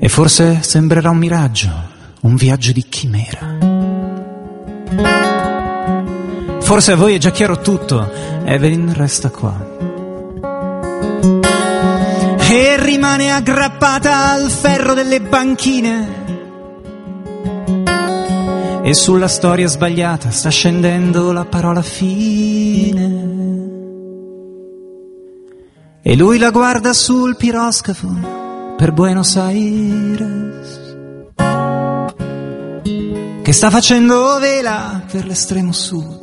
E forse sembrerà un miraggio, un viaggio di chimera. Forse a voi è già chiaro tutto, Evelyn resta qua. E rimane aggrappata al ferro delle banchine. E sulla storia sbagliata sta scendendo la parola fine. E lui la guarda sul piroscafo per Buenos Aires, che sta facendo vela per l'estremo sud.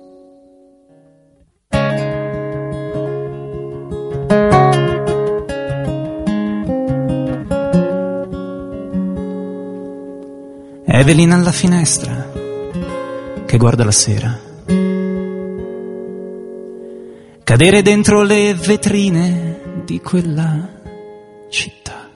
Evelyn alla finestra, che guarda la sera, cadere dentro le vetrine di quella città.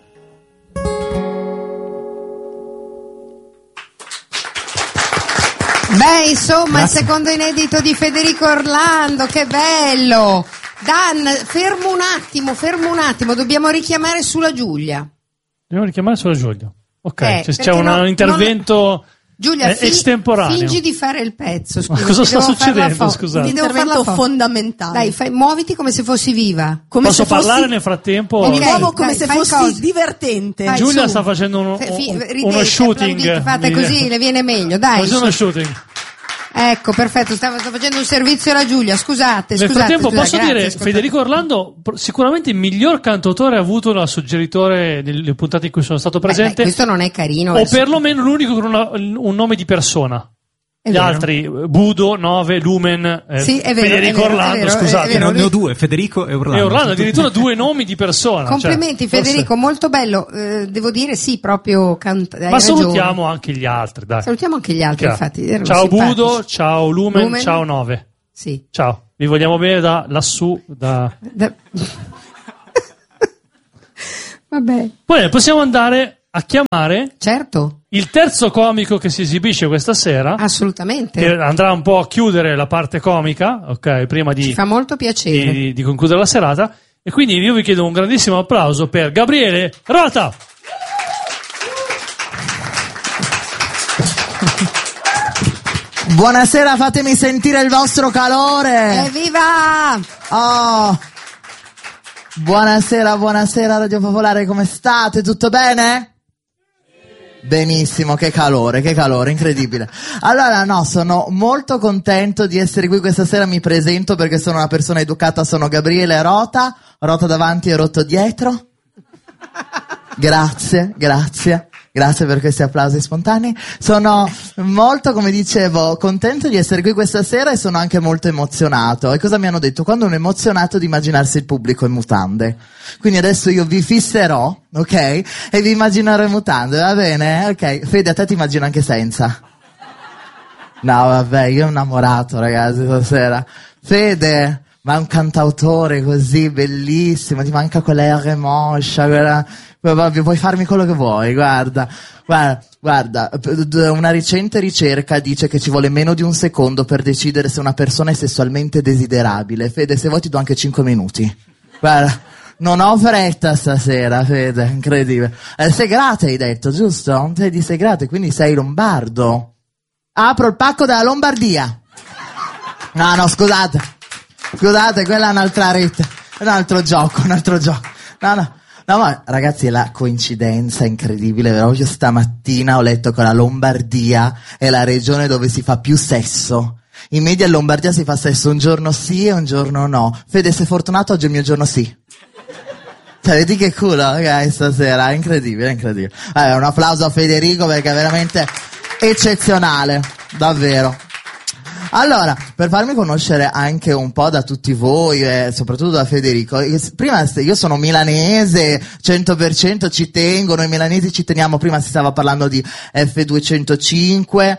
Beh, insomma, Grazie. Il secondo inedito di Federico Orlando, che bello! Dan, fermo un attimo, dobbiamo richiamare sulla Giulia. Dobbiamo richiamare sulla Giulia. Ok, se c'è perché un intervento Giulia, estemporaneo. fingi di fare il pezzo. Scusa, Ma cosa ti sta devo fare la succedendo, scusate? ti devo fare la Intervento fondamentale. Dai, muoviti come se fossi viva. Come Posso se fossi- parlare nel frattempo? E mi Ok, muovo come dai, se fai fossi cosa? divertente. Fai Giulia su. sta facendo uno Ridete, shooting. applaudite, fate così, le viene meglio. Dai, Sta facendo uno su. shooting. Ecco, perfetto, sto facendo un servizio alla Giulia, scusate. Nel frattempo posso grazie, dire, scusate. Federico Orlando sicuramente il miglior cantautore avuto da suggeritore nelle puntate in cui sono stato presente, Beh, questo non è carino. o perlomeno l'unico con un nome di persona. È Gli vero. altri, Budo, Nove, Lumen, Sì, è vero, Federico è vero, Orlando, è vero, scusate. è vero. Ne ho due, Federico e Orlando. E Orlando addirittura due nomi di persona. Complimenti cioè, Federico, molto bello. Devo dire sì, proprio hai Ma ragione. salutiamo anche gli altri, dai. Salutiamo anche gli altri, Chiaro. infatti. erano Ciao simpatici. Budo, ciao Lumen, ciao Nove. Sì. Ciao, vi vogliamo bene da lassù. Vabbè. Poi possiamo andare a chiamare Certo, il terzo comico che si esibisce questa sera, assolutamente. che andrà un po' a chiudere la parte comica, ok, prima Ci fa molto piacere. di concludere la serata. E quindi io vi chiedo un grandissimo applauso per Gabriele Rota. Buonasera, fatemi sentire il vostro calore. Evviva! Oh. Buonasera Radio Popolare, come state? Tutto bene? Benissimo, che calore, incredibile. Allora, no, sono molto contento di essere qui questa sera, mi presento perché sono una persona educata, sono Gabriele Rota davanti e Rotto dietro. Grazie per questi applausi spontanei. Sono molto, come dicevo, contento di essere qui questa sera e sono anche molto emozionato. E cosa mi hanno detto? Quando uno è emozionato di immaginarsi il pubblico in mutande. Quindi adesso io vi fisserò, ok? E vi immaginerò in mutande, va bene? Ok. Fede, a te ti immagino anche senza. No, vabbè, io ho innamorato, ragazzi, stasera. Fede, ma è un cantautore così bellissimo, ti manca quella R moscia, quella... Puoi farmi quello che vuoi, guarda, una recente ricerca dice che ci vuole meno di un secondo per decidere se una persona è sessualmente desiderabile. Fede, se vuoi ti do anche 5 minuti. Guarda, non ho fretta stasera, Fede, incredibile. Segrate hai detto, giusto? Sei di Segrate, quindi sei lombardo. Apro il pacco della Lombardia. No, scusate, quella è un'altra rete, un altro gioco. No, ma ragazzi, è la coincidenza incredibile, vero? Io stamattina ho letto che la Lombardia è la regione dove si fa più sesso. In media in Lombardia si fa sesso un giorno sì e un giorno no. Fede, sei fortunato, oggi è il mio giorno sì. Cioè, vedi che culo, ragazzi, stasera, è incredibile. Un applauso a Federico perché è veramente eccezionale, davvero. Allora, per farmi conoscere anche un po' da tutti voi, soprattutto da Federico, prima io sono milanese, 100% ci tengo, noi milanesi ci teniamo, prima si stava parlando di F205,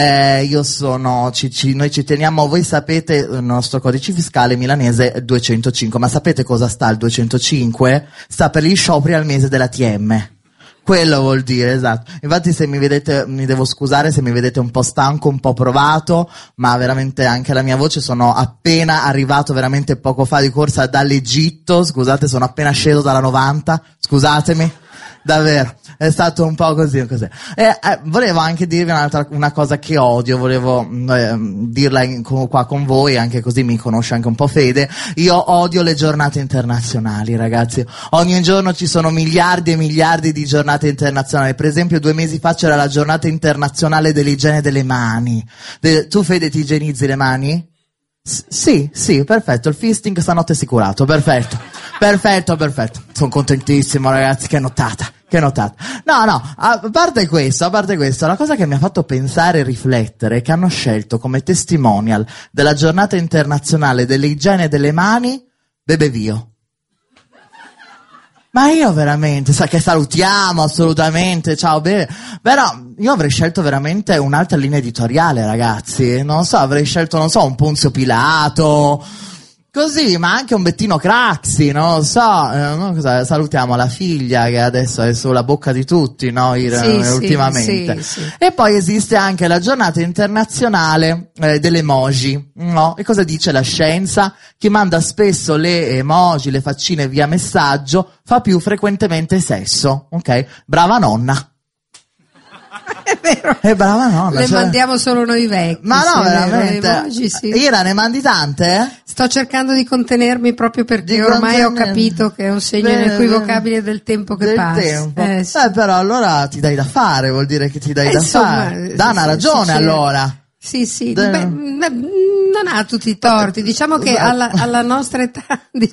noi ci teniamo, voi sapete, il nostro codice fiscale milanese è 205, ma sapete cosa sta il 205? Sta per gli scioperi al mese dell'ATM. Quello vuol dire, esatto. Infatti se mi vedete, mi devo scusare se mi vedete un po' stanco, un po' provato, ma veramente anche la mia voce, sono appena arrivato veramente poco fa di corsa dall'Egitto, scusate, sono appena sceso dalla 90, scusatemi. davvero, è stato un po' così. Volevo anche dirvi una cosa che odio, volevo dirla qua con voi, anche così mi conosce anche un po' Fede. Io odio le giornate internazionali, ragazzi. Ogni giorno ci sono miliardi e miliardi di giornate internazionali. Per esempio 2 mesi fa c'era la giornata internazionale dell'igiene delle mani. Tu, Fede, ti igienizzi le mani? Sì, perfetto, il fisting stanotte assicurato, perfetto. Sono contentissimo, ragazzi, che notata. No, a parte questo, la cosa che mi ha fatto pensare e riflettere è che hanno scelto come testimonial della giornata internazionale dell'igiene delle mani Bebevio. Ma io veramente, che salutiamo assolutamente, ciao Bebe, però io avrei scelto veramente un'altra linea editoriale, ragazzi, non so, avrei scelto, un Ponzio Pilato, così, ma anche un Bettino Craxi, non so, salutiamo la figlia che adesso è sulla bocca di tutti, no, ultimamente. Sì. E poi esiste anche la giornata internazionale delle emoji, no? E cosa dice la scienza? Chi manda spesso le emoji, le faccine via messaggio, fa più frequentemente sesso, ok? Brava nonna. È vero. Brava nonna. Le mandiamo solo noi vecchi. Ma no, veramente. Emoji, sì. Ira, ne mandi tante? Sto cercando di contenermi proprio perché ormai ho capito che è un segno inequivocabile del tempo che passa. Sì. Però allora ti dai da fare, vuol dire che ti dai da fare. Dana ha ragione, allora. Sì. Non ha tutti i torti. Diciamo che alla nostra età,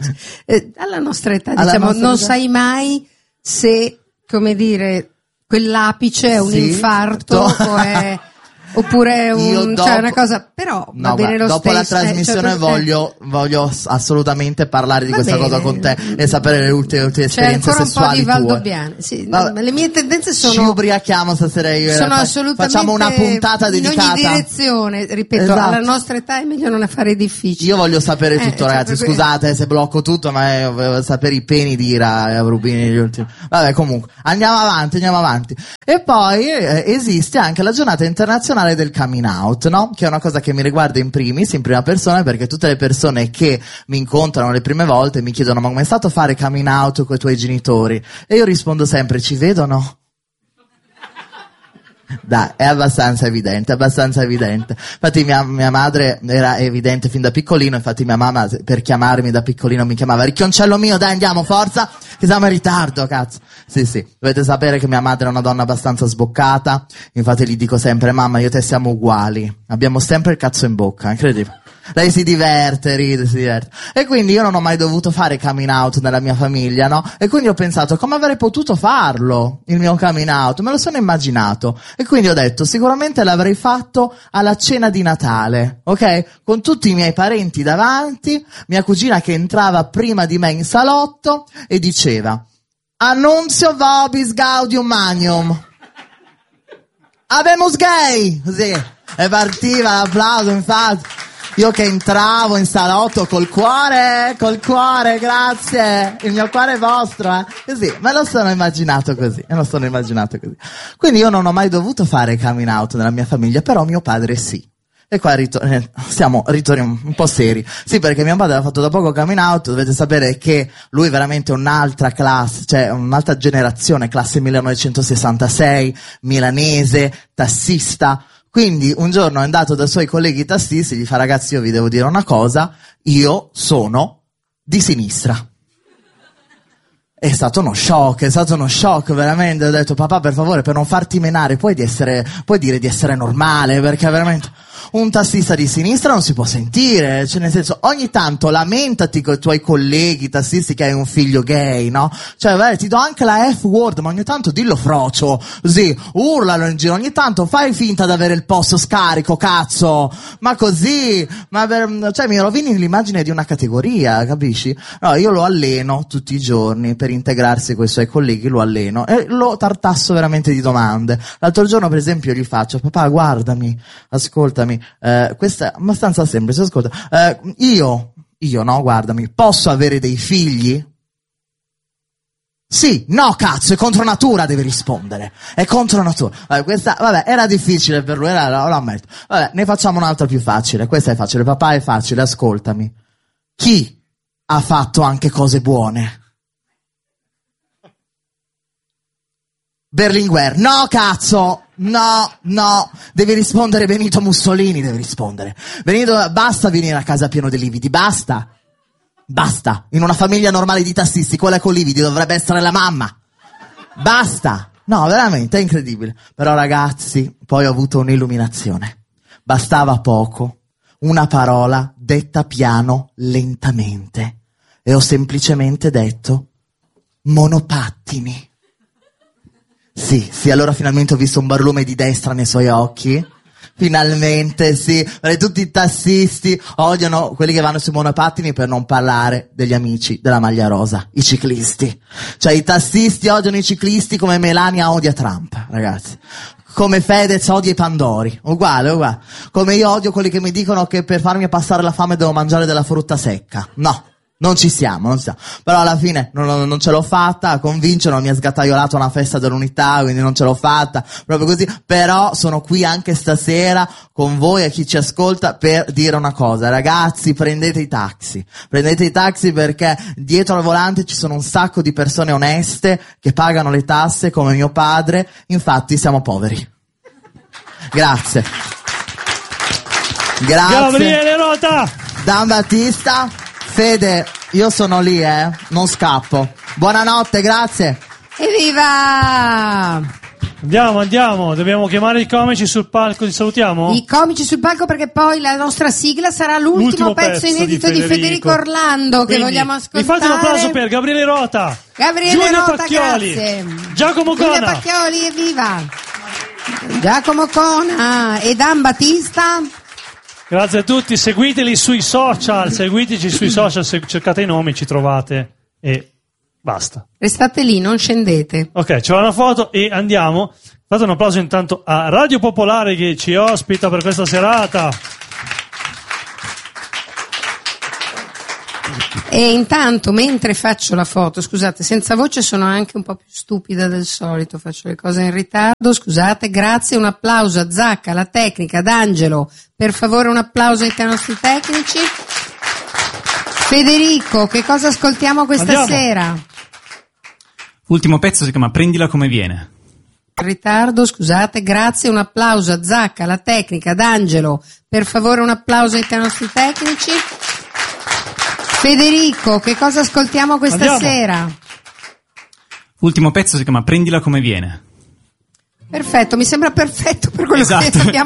non sai mai se, come dire, quell'apice è un infarto oppure è una cosa, però va bene lo dopo stesso. La trasmissione voglio assolutamente parlare di questa cosa con te e sapere le ultime esperienze sessuali tue. C'è ancora un po' di Valdobbiane, sì. Le mie tendenze sono... Ci ubriachiamo stasera io sono assolutamente... Facciamo una puntata dedicata... In ogni direzione, ripeto, esatto. Alla nostra età è meglio non fare difficili. Io voglio sapere tutto, ragazzi, scusate se blocco tutto, ma voglio sapere i peni di Ira e Rubini gli ultimi. Vabbè, comunque, andiamo avanti. E poi esiste anche la giornata internazionale del coming out, no? Che è una cosa che mi riguarda in prima persona, perché tutte le persone che mi incontrano le prime volte mi chiedono: ma come è stato fare coming out con i tuoi genitori? E io rispondo sempre: ci vedono? Dai, è abbastanza evidente. Infatti mia madre era evidente fin da piccolino, infatti mia mamma per chiamarmi da piccolino mi chiamava: ricchioncello mio, dai andiamo, forza, che siamo in ritardo, cazzo. Sì, dovete sapere che mia madre è una donna abbastanza sboccata, infatti gli dico sempre: mamma, io e te siamo uguali, abbiamo sempre il cazzo in bocca, incredibile. Lei si diverte, ride. E quindi io non ho mai dovuto fare coming out nella mia famiglia, no? E quindi ho pensato: come avrei potuto farlo, il mio coming out? Me lo sono immaginato. E quindi ho detto: sicuramente l'avrei fatto alla cena di Natale, ok? Con tutti i miei parenti davanti, mia cugina che entrava prima di me in salotto e diceva: Annunzio vobis gaudium magnum. Habemus gay! Così. E partiva l'applauso, infatti. Io che entravo in salotto col cuore, grazie, il mio cuore è vostro, Così, me lo sono immaginato così. Quindi io non ho mai dovuto fare coming out nella mia famiglia, però mio padre sì. E qua siamo ritorni un po' seri. Sì, perché mio padre ha fatto da poco coming out, dovete sapere che lui è veramente un'altra classe, cioè un'altra generazione, classe 1966, milanese, tassista. Quindi un giorno è andato dai suoi colleghi tassisti e gli fa: ragazzi, io vi devo dire una cosa, io sono di sinistra. È stato uno shock, veramente. Ho detto: papà, per favore, per non farti menare, puoi dire di essere normale, perché veramente un tassista di sinistra non si può sentire, cioè nel senso, ogni tanto lamentati con i tuoi colleghi tassisti che hai un figlio gay, no? Cioè, ti do anche la F-word, ma ogni tanto dillo frocio, così, urlalo in giro, ogni tanto fai finta di avere il posto scarico, cazzo, ma così, cioè mi rovini l'immagine di una categoria, capisci? No, io lo alleno tutti i giorni per integrarsi con i suoi colleghi, lo alleno e lo tartasso veramente di domande. L'altro giorno, per esempio, gli faccio: papà, guardami, ascoltami, questa è abbastanza semplice, ascolta, io no, guardami, posso avere dei figli? Sì, no, cazzo, è contro natura, devi rispondere, è contro natura. Vabbè, era difficile per lui, lo ammetto. Vabbè, ne facciamo un'altra più facile, questa è facile, papà, è facile, ascoltami. Chi ha fatto anche cose buone? Berlinguer. No, cazzo! No, devi rispondere Benito Mussolini, devi rispondere. Benito, basta venire a casa pieno di lividi, basta. In una famiglia normale di tassisti, quella con lividi dovrebbe essere la mamma. Basta. No, veramente, è incredibile. Però ragazzi, poi ho avuto un'illuminazione. Bastava poco, una parola detta piano, lentamente. E ho semplicemente detto monopattini. Sì, allora finalmente ho visto un barlume di destra nei suoi occhi. Finalmente, sì, perché tutti i tassisti odiano quelli che vanno sui monopattini, per non parlare degli amici della maglia rosa, i ciclisti. Cioè i tassisti odiano i ciclisti come Melania odia Trump, ragazzi. Come Fedez odia i Pandori, uguale. Come io odio quelli che mi dicono che per farmi passare la fame devo mangiare della frutta secca. No. Non ci siamo. Però alla fine non ce l'ho fatta a convincerlo, mi ha sgattaiolato una festa dell'unità, quindi non ce l'ho fatta, proprio così. Però sono qui anche stasera con voi e chi ci ascolta per dire una cosa. Ragazzi, prendete i taxi perché dietro al volante ci sono un sacco di persone oneste che pagano le tasse come mio padre, infatti siamo poveri. Grazie. Gabriele Rota! Dan Battista. Fede, io sono lì, non scappo. Buonanotte, grazie. Evviva! Andiamo, dobbiamo chiamare i comici sul palco, li salutiamo? I comici sul palco, perché poi la nostra sigla sarà l'ultimo pezzo inedito di Federico Orlando. Quindi, che vogliamo ascoltare. Vi fate un applauso per Gabriele Rota, Giulia Pacchioli, grazie. Giacomo Cona. Giulia Pacchioli, evviva! Giacomo Cona e Dan Battista. Grazie a tutti, seguiteci sui social, cercate i nomi, ci trovate e basta. Restate lì, non scendete. Ok, c'è una foto e andiamo. Fate un applauso intanto a Radio Popolare che ci ospita per questa serata. E intanto, mentre faccio la foto, scusate, senza voce sono anche un po' più stupida del solito, faccio le cose in ritardo, scusate, grazie, un applauso a Zacca, alla tecnica, ad Angelo, per favore un applauso ai nostri tecnici. Federico, che cosa ascoltiamo questa sera? Ultimo pezzo si chiama Prendila come viene. In ritardo, scusate, grazie, un applauso a Zacca, alla tecnica, ad Angelo, per favore un applauso ai nostri tecnici. Federico, che cosa ascoltiamo questa sera? Ultimo pezzo si chiama Prendila come viene. Perfetto, mi sembra perfetto per quello che esatto. abbiamo